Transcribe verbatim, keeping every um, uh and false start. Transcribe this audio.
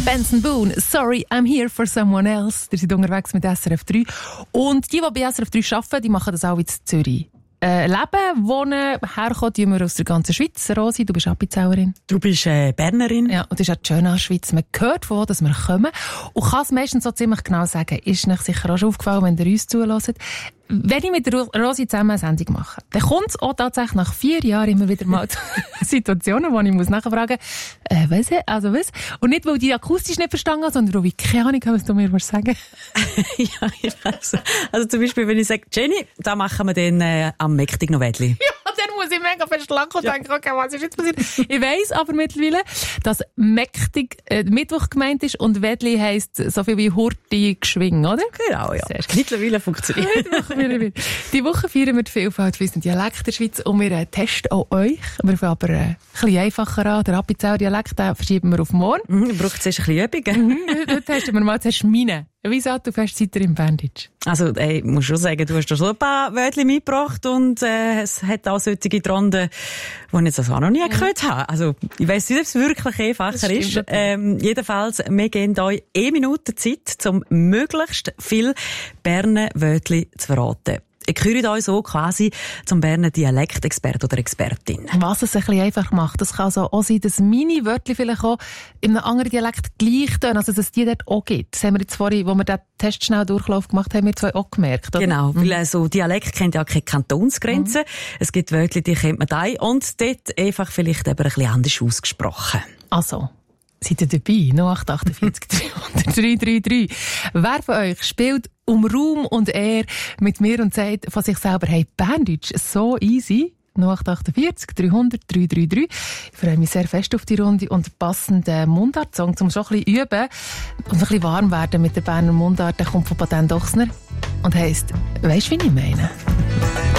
Benson Boone, Sorry, I'm here for someone else. Die sind unterwegs mit S R F drei. Und die, die bei S R F drei arbeiten, die machen das auch in Zürich. Äh, leben, wohnen, herkommen, die wir aus der ganzen Schweiz. Rosi, du bist Appenzauerin. Du bist äh, Bernerin. Ja, und das ist auch schön an der Schweiz. Man hört von wo, dass wir kommen. Und kann es meistens so ziemlich genau sagen. Ist euch sicher auch schon aufgefallen, wenn ihr uns zuhört. Wenn ich mit der Rosi zusammen eine Sendung mache, dann kommt es auch tatsächlich nach vier Jahren immer wieder mal zu Situationen, wo ich muss nachfragen muss, äh, was, also was? Und nicht, weil die akustisch nicht verstanden haben, sondern weil ich keine Ahnung habe, was du mir sagen willst. Ja, ich weiß. Also zum Beispiel, wenn ich sage, Jenny, da machen wir dann äh, am Mächtig noch Wädli. Ja, dann muss ich mega fest lachen und ja. denken, okay, was ist jetzt passiert? Ich weiss aber mittlerweile, dass Mächtig äh, Mittwoch gemeint ist und Wädli heisst so viel wie Hurti geschwingen, oder? Genau, ja. Mittlerweile funktioniert. Die Woche feiern wir die Vielfalt von unserem Dialekt der Schweiz und wir äh, testen auch euch. Wir fangen aber äh, ein bisschen einfacher an. Der Appenzauer Dialekt den verschieben wir auf morgen. Mhm, braucht zuerst ein bisschen Übung. Dann testen wir mal zuerst meine. Wie sagt du fest Zeit im Bandage? Also, ey, ich muss schon sagen, du hast da so ein paar Wörter mitgebracht und äh, es hat auch solche Dronden, die ich jetzt also auch noch nie gehört habe. Also, ich weiss nicht, ob es wirklich einfacher ist. Ähm, jedenfalls, wir geben euch eine Minute Zeit, um möglichst viel Berner Wörter zu verraten. Ihr gehört euch so quasi zum Berner Dialektexperte oder Expertin. Was es ein bisschen einfach macht, das kann also auch sein, dass meine Wörter vielleicht auch in einem anderen Dialekt gleich tun, also dass es die dort auch gibt. Das haben wir jetzt vorhin, wo wir den Test schnell Durchlauf gemacht haben, wir zwei auch gemerkt, oder? Genau, mhm. weil also Dialekt kennt ja keine Kantonsgrenzen. Mhm. Es gibt Wörter, die kennt man da und dort einfach vielleicht eben ein bisschen anders ausgesprochen. Also, seid ihr dabei? null acht acht vier dreihundert drei drei drei. Wer von euch spielt um Raum und Ehr mit mir und sagt von sich selber, hey, Bandage, so easy? null acht acht vier dreihundert drei drei drei. Ich freue mich sehr fest auf die Runde und passenden Mundart-Song, um schon ein bisschen üben und ein bisschen warm werden mit der Berner Mundart. Der kommt von Patent Ochsner und heisst, weisst du, wie ich meine?